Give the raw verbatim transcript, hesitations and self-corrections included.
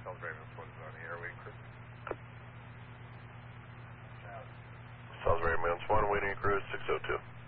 Salisbury Mounts one is on the airway crew. Salisbury Mounts one, waiting crew six oh two.